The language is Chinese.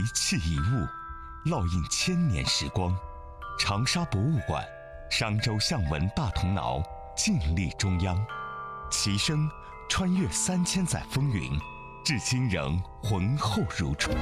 气一物，烙印千年时光。长沙博物馆，商周象纹大铜挠，静立中央，其声穿越3000载风云，至今仍浑厚如初。